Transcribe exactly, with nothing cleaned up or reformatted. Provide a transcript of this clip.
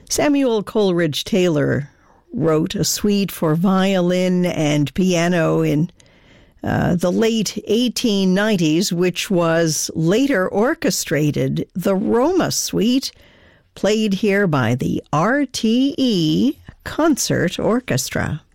Samuel Coleridge Taylor wrote a suite for violin and piano in uh, the late eighteen nineties, which was later orchestrated. The Roma Suite, played here by the R T E Concert Orchestra.